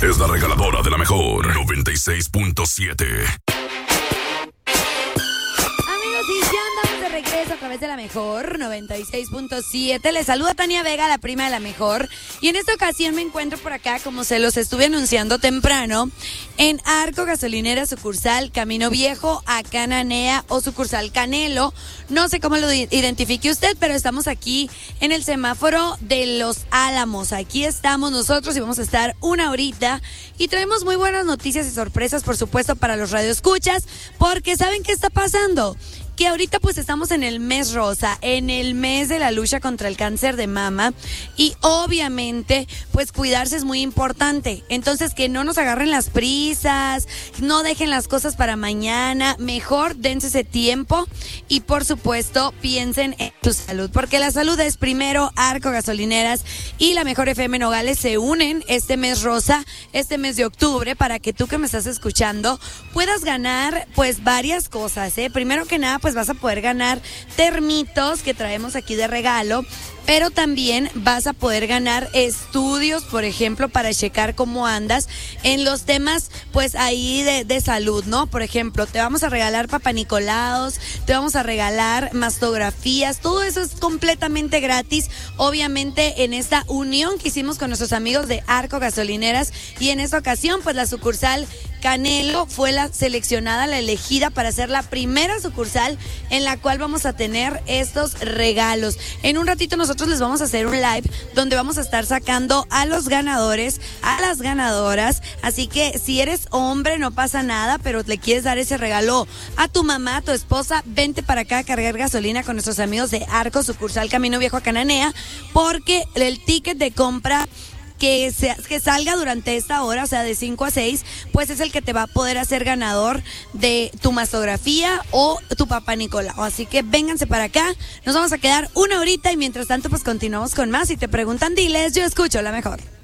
es la regaladora de la mejor 96.7. Y ya andamos de regreso a través de la mejor 96.7. Les saluda Tania Vega, la prima de la mejor. Y en esta ocasión me encuentro por acá, como se los estuve anunciando temprano, en Arco Gasolinera, sucursal Camino Viejo, a Cananea o sucursal Canelo. No sé cómo lo identifique usted, pero estamos aquí en el semáforo de Los Álamos. Aquí estamos nosotros y vamos a estar una horita. Y traemos muy buenas noticias y sorpresas, por supuesto, para los radioescuchas, porque ¿saben qué está pasando? Que ahorita pues estamos en el mes rosa, en el mes de la lucha contra el cáncer de mama, y obviamente pues cuidarse es muy importante. Entonces, que no nos agarren las prisas, no dejen las cosas para mañana, mejor dense ese tiempo y por supuesto piensen en tu salud, porque la salud es primero. Arco Gasolineras y la mejor FM Nogales se unen este mes rosa, este mes de octubre, para que tú que me estás escuchando puedas ganar pues varias cosas, Primero que nada, pues vas a poder ganar termitos que traemos aquí de regalo, pero también vas a poder ganar estudios, por ejemplo, para checar cómo andas en los temas, pues ahí de salud, ¿no? Por ejemplo, te vamos a regalar papanicolaos, te vamos a regalar mastografías, todo eso es completamente gratis, obviamente en esta unión que hicimos con nuestros amigos de Arco Gasolineras, y en esta ocasión, pues la sucursal Canelo fue la seleccionada, la elegida para ser la primera sucursal en la cual vamos a tener estos regalos. En un ratito nosotros les vamos a hacer un live donde vamos a estar sacando a los ganadores, a las ganadoras, así que si eres hombre no pasa nada, pero le quieres dar ese regalo a tu mamá, a tu esposa, vente para acá a cargar gasolina con nuestros amigos de Arco, sucursal Camino Viejo a Cananea, porque el ticket de compra que salga durante esta hora, o sea, de 5 a 6, pues es el que te va a poder hacer ganador de tu mastografía o tu papá Nicolau. Así que vénganse para acá, nos vamos a quedar una horita y mientras tanto pues continuamos con más. Si te preguntan, diles, yo escucho la mejor.